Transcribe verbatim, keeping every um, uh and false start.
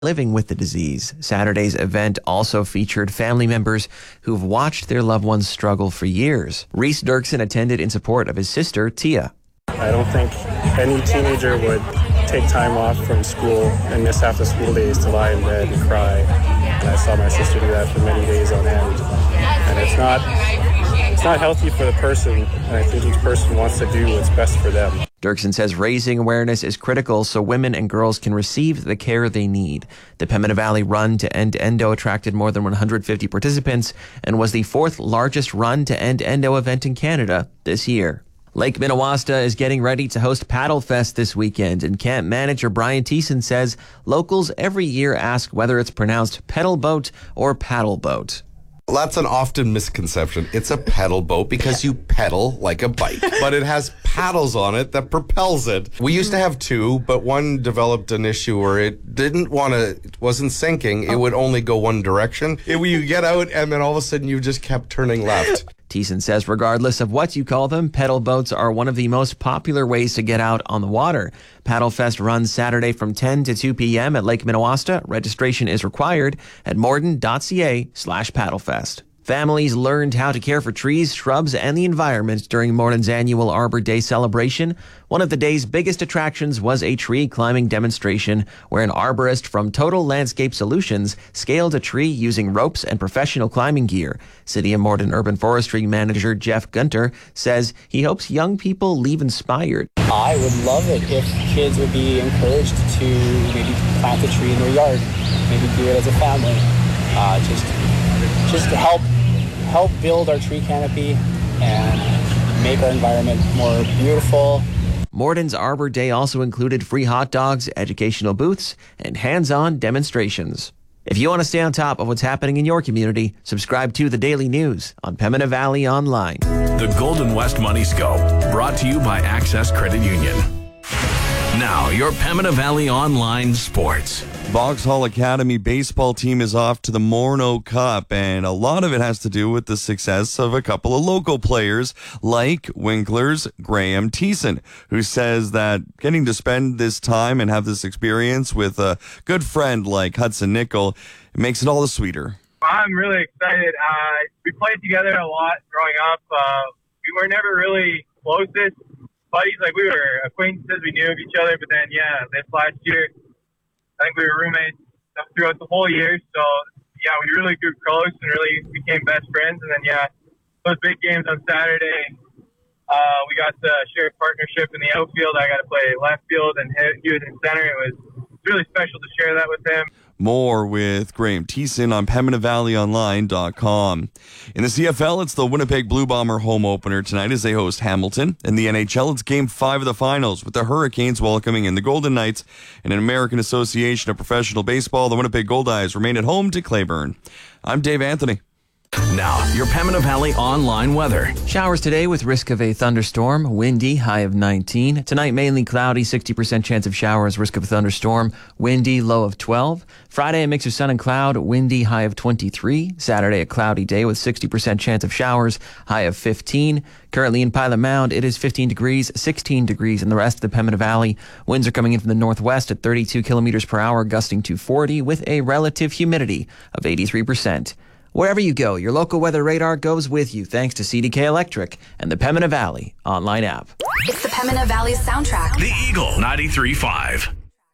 living with the disease. Saturday's event also featured family members who've watched their loved ones struggle for years. Reese Dirksen attended in support of his sister, Tia. I don't think any teenager would take time off from school and miss half the school days to lie in bed and cry. And I saw my sister do that for many days on end. And it's not, it's not healthy for the person, and I think each person wants to do what's best for them. Dirksen says raising awareness is critical so women and girls can receive the care they need. The Pembina Valley Run to End Endo attracted more than one hundred fifty participants and was the fourth largest Run to End Endo event in Canada this year. Lake Minnewaska is getting ready to host Paddle Fest this weekend, and camp manager Brian Thiessen says locals every year ask whether it's pronounced pedal boat or paddle boat. That's an often misconception. It's a pedal boat because you pedal like a bike, but it has paddles on it that propels it. We used to have two, but one developed an issue where it didn't want to, it wasn't sinking. It would only go one direction. It, you get out and then all of a sudden you just kept turning left. Thiessen says regardless of what you call them, pedal boats are one of the most popular ways to get out on the water. Paddle Fest runs Saturday from ten to two p.m. at Lake Minnewaska. Registration is required at morden.ca slash paddlefest. Families learned how to care for trees, shrubs, and the environment during Morden's annual Arbor Day celebration. One of the day's biggest attractions was a tree climbing demonstration where an arborist from Total Landscape Solutions scaled a tree using ropes and professional climbing gear. City of Morden Urban Forestry Manager Jeff Gunter says he hopes young people leave inspired. I would love it if kids would be encouraged to maybe plant a tree in their yard, maybe do it as a family, uh, just just to help help build our tree canopy and make our environment more beautiful. Morden's Arbor Day also included free hot dogs, educational booths, and hands-on demonstrations. If you want to stay on top of what's happening in your community, subscribe to The Daily News on Pembina Valley Online. The Golden West Money Scope, brought to you by Access Credit Union. Now, your Pembina Valley Online Sports. Vauxhall Academy baseball team is off to the Morneau Cup, and a lot of it has to do with the success of a couple of local players like Winkler's Graham Thiessen, who says that getting to spend this time and have this experience with a good friend like Hudson Nickel makes it all the sweeter. I'm really excited. Uh, we played together a lot growing up. Uh, we were never really closest buddies. Like, we were acquaintances. We knew of each other, but then, yeah, this last year, I think we were roommates throughout the whole year. So, yeah, we really grew close and really became best friends. And then, yeah, those big games on Saturday, uh, we got to share a partnership in the outfield. I got to play left field, and he was in center. It was really special to share that with him. More with Graham Thiessen on Pembina Valley Online dot com. In the C F L, it's the Winnipeg Blue Bomber home opener tonight as they host Hamilton. In the N H L, it's Game five of the finals with the Hurricanes welcoming in the Golden Knights. In an American Association of Professional Baseball, the Winnipeg Goldeyes remain at home to Clayburn. I'm Dave Anthony. Now, your Pembina Valley Online weather. Showers today with risk of a thunderstorm. Windy, high of nineteen. Tonight, mainly cloudy, sixty percent chance of showers, risk of a thunderstorm. Windy, low of twelve. Friday, a mix of sun and cloud, windy, high of twenty-three. Saturday, a cloudy day with sixty percent chance of showers, high of fifteen. Currently in Pilot Mound, it is fifteen degrees, sixteen degrees in the rest of the Pembina Valley. Winds are coming in from the northwest at thirty-two kilometers per hour, gusting to forty with a relative humidity of eighty-three percent. Wherever you go, your local weather radar goes with you thanks to C D K Electric and the Pembina Valley online app. It's the Pembina Valley soundtrack. The Eagle ninety-three point five.